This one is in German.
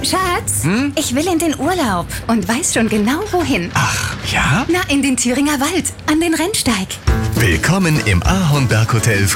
Schatz, ich will in den Urlaub und weiß schon genau wohin. Ach, ja? Na, in den Thüringer Wald, an den Rennsteig. Willkommen im Ahornberg Hotel